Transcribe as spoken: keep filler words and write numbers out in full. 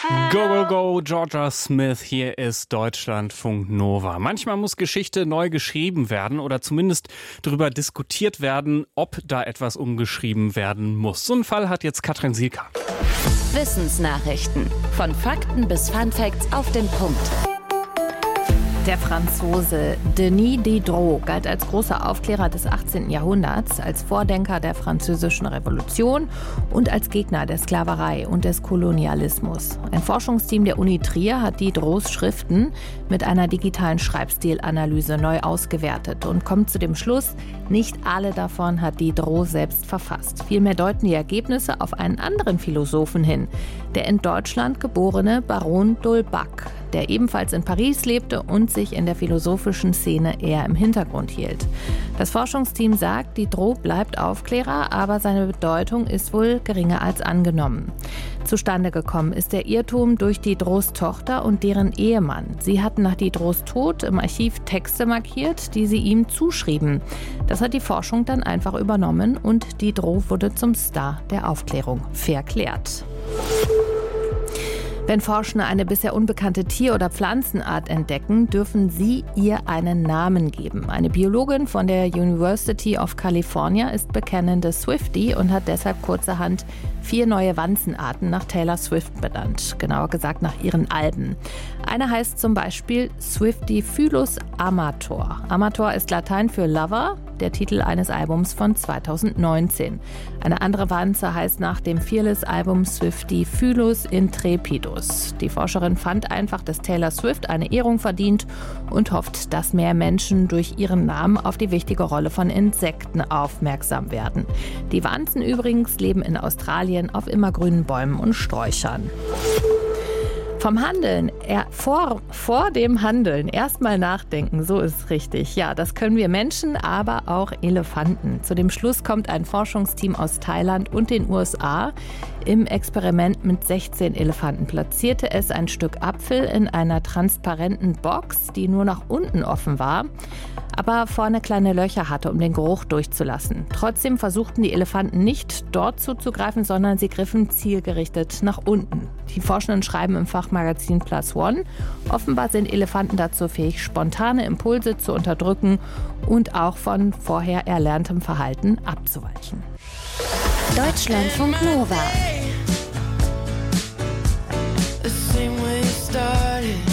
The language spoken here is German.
Go, go, go, Georgia Smith, hier ist Deutschlandfunk Nova. Manchmal muss Geschichte neu geschrieben werden oder zumindest darüber diskutiert werden, ob da etwas umgeschrieben werden muss. So einen Fall hat jetzt Katrin Sielka. Wissensnachrichten. Von Fakten bis Funfacts auf den Punkt. Der Franzose Denis Diderot galt als großer Aufklärer des achtzehnten Jahrhunderts, als Vordenker der Französischen Revolution und als Gegner der Sklaverei und des Kolonialismus. Ein Forschungsteam der Uni Trier hat Diderots Schriften mit einer digitalen Schreibstilanalyse neu ausgewertet und kommt zu dem Schluss, nicht alle davon hat Diderot selbst verfasst. Vielmehr deuten die Ergebnisse auf einen anderen Philosophen hin, der in Deutschland geborene Baron d'Holbach, der ebenfalls in Paris lebte und sich in der philosophischen Szene eher im Hintergrund hielt. Das Forschungsteam sagt, Diderot bleibt Aufklärer, aber seine Bedeutung ist wohl geringer als angenommen. Zustande gekommen ist der Irrtum durch Diderots Tochter und deren Ehemann. Sie hatten nach Diderots Tod im Archiv Texte markiert, die sie ihm zuschrieben. Das hat die Forschung dann einfach übernommen und Diderot wurde zum Star der Aufklärung verklärt. Wenn Forschende eine bisher unbekannte Tier- oder Pflanzenart entdecken, dürfen sie ihr einen Namen geben. Eine Biologin von der University of California ist bekennende Swiftie und hat deshalb kurzerhand vier neue Wanzenarten nach Taylor Swift benannt, genauer gesagt nach ihren Alben. Eine heißt zum Beispiel Swiftifylus amator. Amator ist Latein für Lover, der Titel eines Albums von zweitausendneunzehn. Eine andere Wanze heißt nach dem Fearless-Album Swiftifylus intrepidus. Die Forscherin fand einfach, dass Taylor Swift eine Ehrung verdient und hofft, dass mehr Menschen durch ihren Namen auf die wichtige Rolle von Insekten aufmerksam werden. Die Wanzen übrigens leben in Australien auf immergrünen Bäumen und Sträuchern. Vom Handeln, er, vor, vor dem Handeln erstmal nachdenken, so ist es richtig. Ja, das können wir Menschen, aber auch Elefanten. Zu dem Schluss kommt ein Forschungsteam aus Thailand und den U S A. Im Experiment mit sechzehn Elefanten platzierte es ein Stück Apfel in einer transparenten Box, die nur nach unten offen war, aber vorne kleine Löcher hatte, um den Geruch durchzulassen. Trotzdem versuchten die Elefanten nicht dort zuzugreifen, sondern sie griffen zielgerichtet nach unten. Die Forschenden schreiben im Fachmagazin Plus One, offenbar sind Elefanten dazu fähig, spontane Impulse zu unterdrücken und auch von vorher erlerntem Verhalten abzuweichen. Deutschlandfunk Nova. The same way it started.